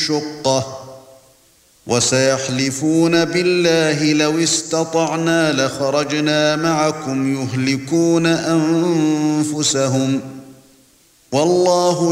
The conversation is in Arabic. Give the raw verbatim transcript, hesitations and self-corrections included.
الشقة وسيحلفون بالله لو استطعنا لخرجنا معكم يهلكون أنفسهم والله